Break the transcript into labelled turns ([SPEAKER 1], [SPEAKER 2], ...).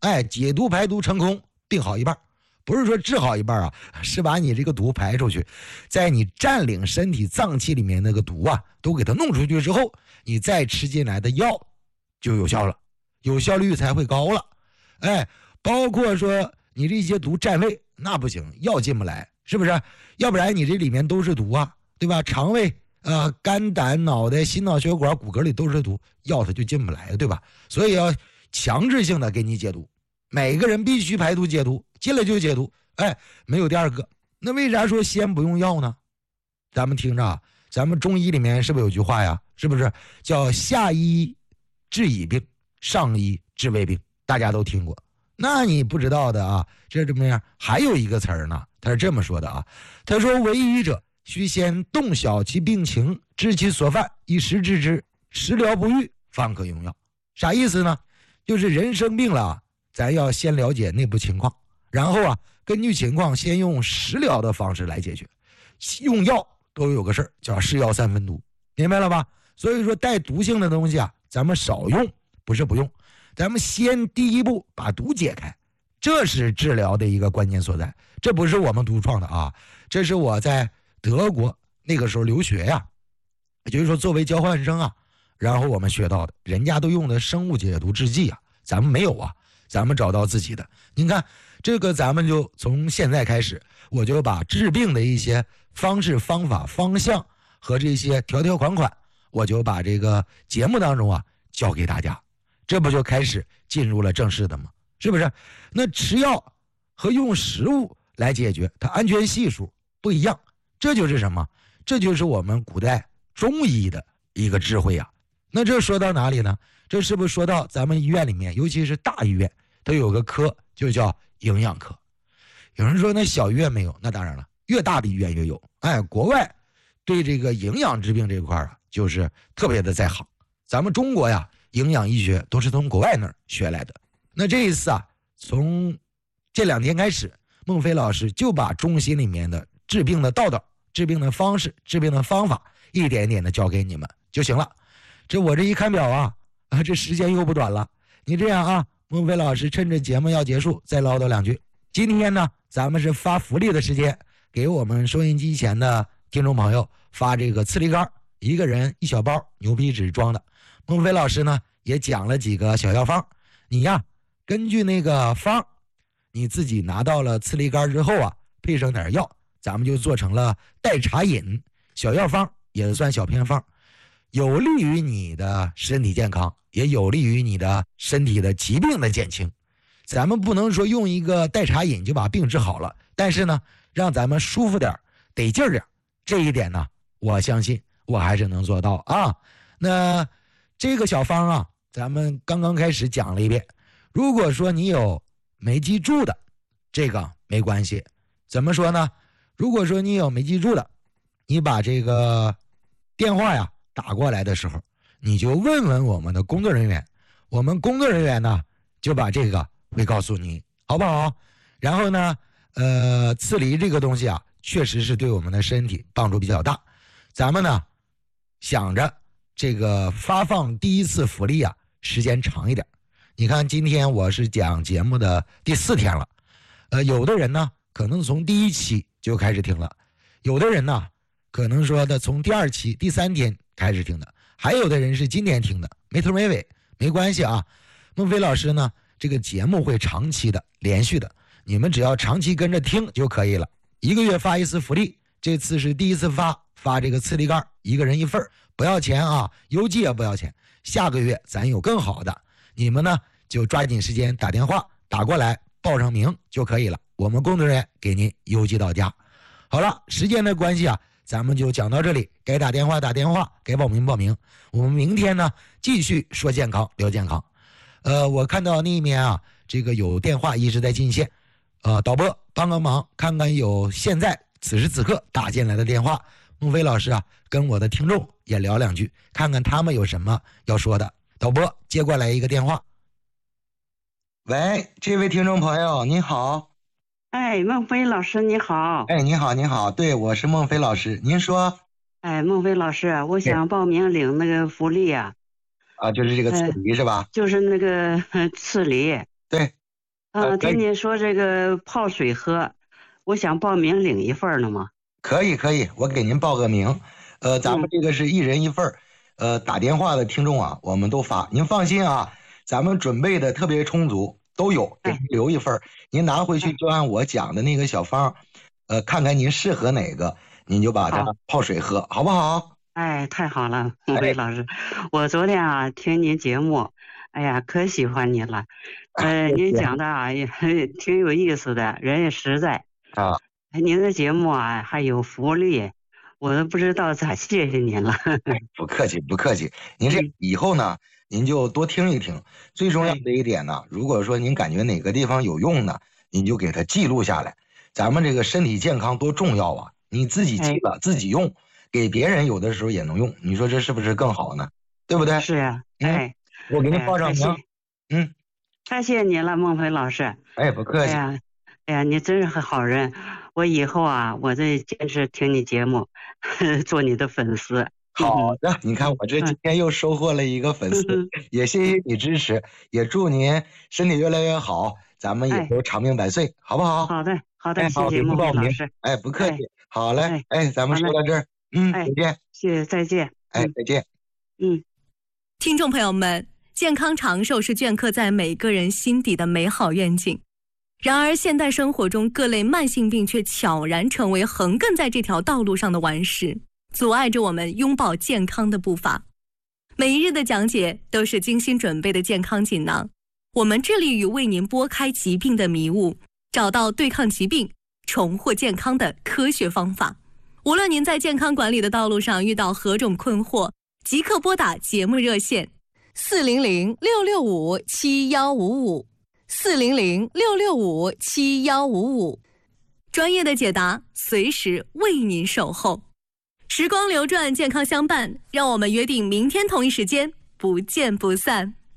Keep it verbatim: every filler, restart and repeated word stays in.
[SPEAKER 1] 哎，解毒排毒成功，病好一半。不是说治好一半啊，是把你这个毒排出去，在你占领身体脏器里面那个毒啊，都给它弄出去之后，你再吃进来的药就有效了，有效率才会高了。哎，包括说你这些毒占位，那不行，药进不来，是不是？要不然你这里面都是毒啊，对吧？肠胃啊、呃、肝胆脑袋心脑血管骨骼里都是毒，药它就进不来，对吧？所以要强制性的给你解毒，每个人必须排毒解毒，进来就解毒，哎，没有第二个。那为啥说先不用药呢？咱们听着啊，咱们中医里面是不是有句话呀？是不是叫下医治已病，上医治未病？大家都听过。那你不知道的啊，这怎么样？还有一个词儿呢，他是这么说的啊，他说为医者须先洞晓其病情，知其所犯，以时治之，时疗不愈，方可用药。啥意思呢？就是人生病了啊，咱要先了解内部情况，然后啊，根据情况先用食疗的方式来解决。用药都有个事儿叫是药三分毒，明白了吧？所以说带毒性的东西啊，咱们少用，不是不用，咱们先第一步把毒解开，这是治疗的一个关键所在。这不是我们独创的啊，这是我在德国那个时候留学呀，也就是说作为交换生啊，然后我们学到的，人家都用的生物解毒制剂啊，咱们没有啊，咱们找到自己的。您看这个，咱们就从现在开始，我就把治病的一些方式方法方向和这些条条款款，我就把这个节目当中啊教给大家，这不就开始进入了正式的吗？是不是？那吃药和用食物来解决，它安全系数不一样，这就是什么？这就是我们古代中医的一个智慧啊。那这说到哪里呢？这是不是说到咱们医院里面，尤其是大医院都有个科，就叫营养科。有人说那小医院没有，那当然了，越大的医院越有。哎，国外对这个营养治病这块啊，就是特别的在行。咱们中国呀，营养医学都是从国外那儿学来的。那这一次啊，从这两天开始，孟非老师就把中心里面的治病的道道、治病的方式、治病的方法，一点一点的教给你们就行了。这我这一看表啊，啊，这时间又不短了。你这样啊，孟非老师趁着节目要结束，再唠叨两句。今天呢，咱们是发福利的时间，给我们收音机前的听众朋友发这个刺梨干，一个人一小包，牛皮纸装的。孟非老师呢也讲了几个小药方，你呀根据那个方，你自己拿到了刺梨干之后啊，配上点药，咱们就做成了代茶饮小药方，也算小偏方，有利于你的身体健康，也有利于你的身体的疾病的减轻。咱们不能说用一个代茶饮就把病治好了，但是呢，让咱们舒服点，得劲儿点，这一点呢，我相信我还是能做到啊。那这个小方啊，咱们刚刚开始讲了一遍，如果说你有没记住的，这个没关系。怎么说呢？如果说你有没记住的，你把这个电话呀打过来的时候，你就问问我们的工作人员，我们工作人员呢就把这个会告诉你，好不好？然后呢，呃，刺梨这个东西啊，确实是对我们的身体帮助比较大。咱们呢想着这个发放第一次福利啊，时间长一点。你看今天我是讲节目的第四天了，呃，有的人呢可能从第一期就开始听了，有的人呢可能说的从第二期、第三天开始听的，还有的人是今天听的，没头没尾，没关系啊。孟非老师呢，这个节目会长期的、连续的，你们只要长期跟着听就可以了。一个月发一次福利，这次是第一次发，发这个刺梨干，一个人一份，不要钱啊，邮寄也不要钱。下个月咱有更好的，你们呢就抓紧时间打电话打过来，报上名就可以了，我们工作人员给您邮寄到家。好了，时间的关系啊，咱们就讲到这里，该打电话打电话，该报名报名。我们明天呢继续说健康聊健康。呃，我看到那一面啊，这个有电话一直在进线，呃，导播帮个忙，看看有现在此时此刻打进来的电话。孟非老师啊，跟我的听众也聊两句，看看他们有什么要说的。导播接过来一个电话。喂，这位听众朋友您好。
[SPEAKER 2] 哎，孟非老师你好。
[SPEAKER 1] 哎，你好你好，对，我是孟非老师，您说。
[SPEAKER 2] 哎，孟非老师，我想报名领那个福利啊。
[SPEAKER 1] 啊，就是这个刺梨、呃、是吧？
[SPEAKER 2] 就是那个刺梨。
[SPEAKER 1] 对。
[SPEAKER 2] 啊，听您说这个泡水喝，我想报名领一份呢嘛。
[SPEAKER 1] 可以可以，我给您报个名。呃，咱们这个是一人一份儿。呃，打电话的听众啊，我们都发，您放心啊，咱们准备的特别充足，都有，给您留一份儿。您拿回去就按我讲的那个小方，呃，看看您适合哪个，您就把它泡水喝，好不好？
[SPEAKER 2] 哎，太好了，孟非老师，我昨天啊听您节目，哎呀，可喜欢您了。呃，您讲的啊也挺有意思的，人也实在
[SPEAKER 1] 啊。
[SPEAKER 2] 您的节目啊还有福利，我都不知道咋谢谢您了。
[SPEAKER 1] 不客气，不客气。您这以后呢，您就多听一听。最重要的一点呢，如果说您感觉哪个地方有用呢，您就给它记录下来。咱们这个身体健康多重要啊！你自己记了，自己用，给别人有的时候也能用。你说这是不是更好呢？对不对？
[SPEAKER 2] 是啊，哎，
[SPEAKER 1] 我给您报上名。嗯，
[SPEAKER 2] 太谢谢您了，孟非老师。
[SPEAKER 1] 哎，不客气。
[SPEAKER 2] 哎呀，哎呀，你真是个好人。我以后啊，我再坚持听你节目，做你的粉丝。
[SPEAKER 1] 好的，你看我这今天又收获了一个粉丝，也谢谢你支持，也祝您身体越来越好，咱们也都长命百岁，好不好？
[SPEAKER 2] 好的，好的，
[SPEAKER 1] 哎、
[SPEAKER 2] 谢谢孟非老师。
[SPEAKER 1] 哎，不客气。
[SPEAKER 2] 哎、
[SPEAKER 1] 好嘞，哎，哎咱们说到这儿，嗯，再见。
[SPEAKER 2] 谢谢，再见。
[SPEAKER 1] 哎，再见。
[SPEAKER 2] 嗯，
[SPEAKER 3] 听众朋友们，健康长寿是镌刻在每个人心底的美好愿景。然而，现代生活中各类慢性病却悄然成为横亘在这条道路上的顽石，阻碍着我们拥抱健康的步伐。每一日的讲解都是精心准备的健康锦囊，我们致力于为您拨开疾病的迷雾，找到对抗疾病、重获健康的科学方法。无论您在健康管理的道路上遇到何种困惑，即刻拨打节目热线四零零六六五七幺五五。四零零六六五七幺五五，专业的解答随时为您守候。时光流转，健康相伴，让我们约定明天同一时间不见不散。